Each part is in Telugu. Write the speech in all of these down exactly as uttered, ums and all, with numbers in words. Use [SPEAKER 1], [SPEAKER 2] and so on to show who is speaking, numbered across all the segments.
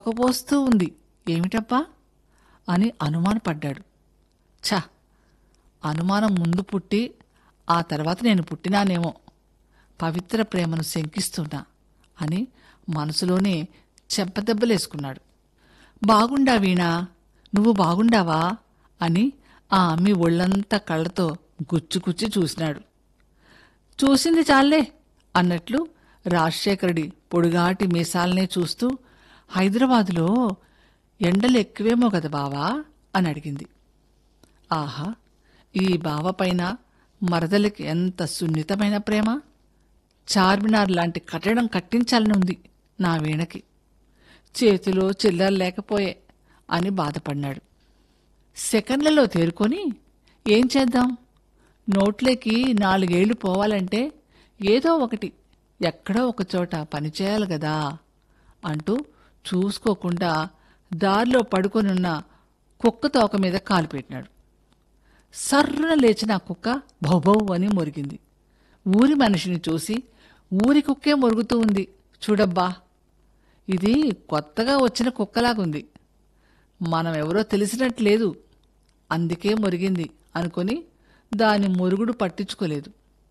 [SPEAKER 1] ఉక్కపోస్తూ ఉంది. ఏమిటబ్బా అని అనుమానపడ్డాడు. ఛ, అనుమానం ముందు పుట్టి ఆ తర్వాత నేను పుట్టినానేమో, పవిత్ర ప్రేమను శంకిస్తున్నా అని మనసులోనే చెంపదెబ్బలేసుకున్నాడు. బాగుండా వీణా, నువ్వు బాగుండావా అని ఆ అమ్మి ఒళ్ళంతా కళ్ళతో గుచ్చుకుచ్చి చూసినాడు. చూసింది చాలే అన్నట్లు రాజశేఖరుడి పొడుగాటి మీసాలనే చూస్తూ, హైదరాబాదులో ఎండలు ఎక్కువేమో కదా బావా అని అడిగింది. ఆహా, ఈ బావపైన మరదలకి ఎంత సున్నితమైన ప్రేమ! చార్మినార్ లాంటి కట్టడం కట్టించాలని ఉంది నా వీణకి. చేతిలో చిల్లర లేకపోయే అని బాధపడినాడు. సెకండ్లలో తేరుకొని, ఏం చేద్దాం, నోట్లోకి నాలుగేళ్లు పోవాలంటే ఏదో ఒకటి ఎక్కడో ఒకచోట పనిచేయాలి గదా అంటూ చూసుకోకుండా దారిలో పడుకొనున్న కుక్క తోక మీద కాలు పెట్టినాడు. సర్రున లేచిన ఆ కుక్క భౌభౌ అని మొరిగింది. ఊరి మనిషిని చూసి, ఊరి కుక్కే మొరుగుతూ ఉంది చూడబ్బా, ఇది కొత్తగా వచ్చిన కుక్కలాగుంది, మనం ఎవరో తెలిసినట్లేదు, అందుకే మొరిగింది అనుకొని దాని మొరుగుడు పట్టించుకోలేదు.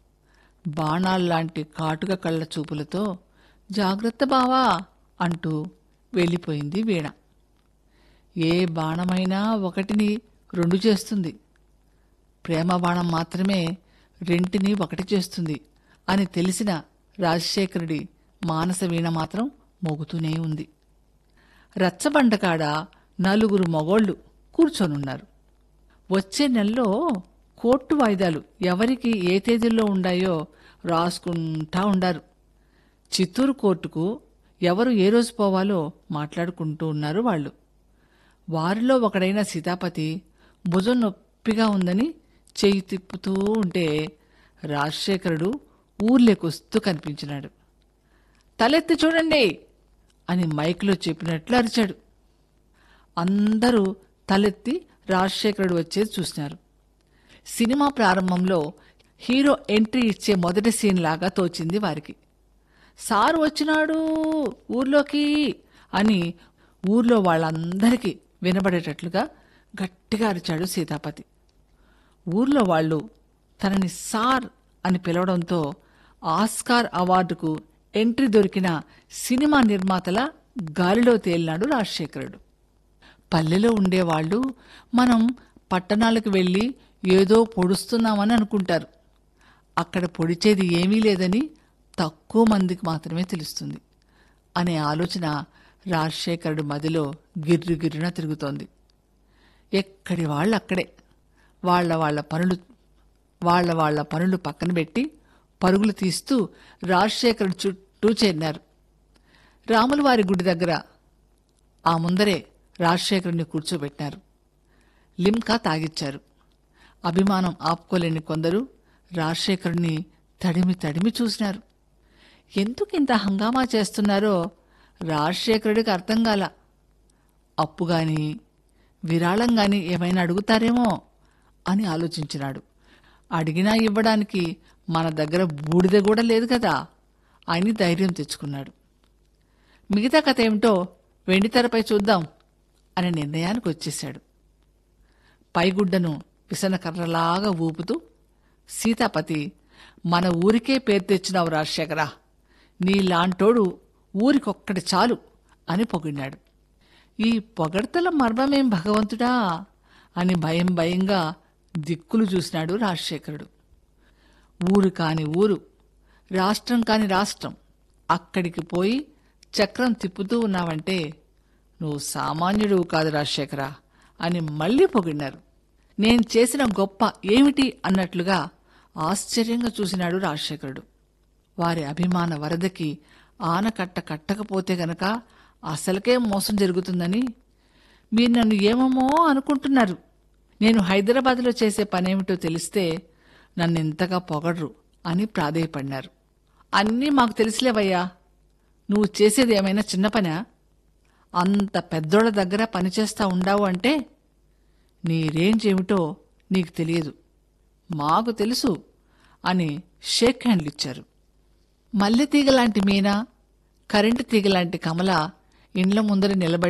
[SPEAKER 1] బాణాల్లాంటి కాటుక కళ్ళ చూపులతో జాగ్రత్త బావా అంటూ వెళ్ళిపోయింది వీణ. ఏ బాణమైనా ఒకటిని రెండు చేస్తుంది, ప్రేమ బాణం మాత్రమే రెంటిని ఒకటి చేస్తుంది అని తెలిసిన రాజశేఖరుడి మానస వీణ మాత్రం మోగుతూనే ఉంది. రచ్చబండకాడ నలుగురు మగోళ్లు కూర్చొనున్నారు. వచ్చే నెలలో కోర్టు వాయిదాలు ఎవరికి ఏ తేదీల్లో ఉండాయో రాసుకుంటా ఉండారు. చిత్తూరు కోర్టుకు ఎవరు ఏ రోజు పోవాలో మాట్లాడుకుంటూ ఉన్నారు వాళ్ళు. వారిలో ఒకడైన సీతాపతి భుజం నొప్పిగా ఉందని చెయ్యి తిప్పుతూ ఉంటే రాజశేఖరుడు ఊర్లేకొస్తూ కనిపించినాడు. తలెత్తి చూడండి అని మైకులో చెప్పినట్లు అరిచాడు. అందరూ తలెత్తి రాజశేఖరుడు వచ్చేది చూసినారు. సినిమా ప్రారంభంలో హీరో ఎంట్రీ ఇచ్చే మొదటి సీన్ లాగా తోచింది వారికి. సారు వచ్చినాడు ఊర్లోకి అని ఊర్లో వాళ్ళందరికీ వినబడేటట్లుగా గట్టిగా అరిచాడు సీతాపతి. ఊర్లో వాళ్ళు తనని సార్ అని పిలవడంతో ఆస్కార్ అవార్డుకు ఎంట్రీ దొరికిన సినిమా నిర్మాతల గాలిలో తేలినాడు రాజశేఖరుడు. పల్లెలో ఉండేవాళ్లు మనం పట్టణాలకు వెళ్ళి ఏదో పొడుస్తున్నామని అనుకుంటారు. అక్కడ పొడిచేది ఏమీ లేదని తక్కువ మందికి మాత్రమే తెలుస్తుంది అనే ఆలోచన రాజశేఖరుడు మదిలో గిర్రు గిర్రున తిరుగుతోంది. ఎక్కడి వాళ్ళు అక్కడే వాళ్ల వాళ్ల పనులు వాళ్ల వాళ్ల పనులు పక్కన పెట్టి పరుగులు తీస్తూ రాజశేఖరుడు చుట్టూ చేరినారు. రాములవారి గుడి దగ్గర ఆ ముందరే రాజశేఖరుడిని కూర్చోబెట్టినారు. లిమ్కా తాగిచ్చారు. అభిమానం ఆపుకోలేని కొందరు రాజశేఖరుడిని తడిమి తడిమి చూసినారు. ఎందుకింత హంగామా చేస్తున్నారో రాజశేఖరుడికి అర్థం కాల. అప్పుగాని విరాళంగాని ఏమైనా అడుగుతారేమో అని ఆలోచించినాడు. అడిగినా ఇవ్వడానికి మన దగ్గర బూడిద కూడా లేదు కదా అని ధైర్యం తెచ్చుకున్నాడు. మిగతా కథ ఏమిటో వెండితెరపై చూద్దాం అనే నిర్ణయానికి వచ్చేశాడు. పైగుడ్డను విసనకర్రలాగా ఊపుతూ, సీతాపతి, మన ఊరికే పేరు తెచ్చినావు రాజశేఖరా, నీలాంటోడు ఊరికొక్కటి చాలు అని పొగిడినాడు. ఈ పొగడ్తల మర్మమేం భగవంతుడా అని భయం భయంగా దిక్కులు చూసినాడు రాజశేఖరుడు. ఊరు కాని ఊరు, రాష్ట్రం కాని రాష్ట్రం, అక్కడికి పోయి చక్రం తిప్పుతూ ఉన్నావంటే నువ్వు సామాన్యుడు కాదు రాజశేఖరా అని మళ్లీ పొగిడినారు. నేను చేసిన గొప్ప ఏమిటి అన్నట్లుగా ఆశ్చర్యంగా చూసినాడు రాజశేఖరుడు. వారి అభిమాన వరదకి ఆనకట్ట కట్టకపోతే గనక అసలుకే మోసం జరుగుతుందని మీరు నన్ను ఏమేమో అనుకుంటున్నారు. నేను హైదరాబాద్లో చేసే పనేమిటో తెలిస్తే నన్నెంతగా పొగడ్రు అని ప్రాధేయపడినారు. అన్నీ మాకు తెలిసిలేవయ్యా, నువ్వు చేసేది ఏమైనా చిన్న పనా? అంత పెద్దోళ్ల దగ్గర పనిచేస్తా ఉండావు అంటే నీ రేంజ్ ఏమిటో నీకు తెలియదు, మాకు తెలుసు అని షేక్ హ్యాండ్లు ఇచ్చారు. మల్లె తీగలాంటి మీనా, కరెంటు తీగలాంటి కమల ఇండ్ల ముందర నిలబడి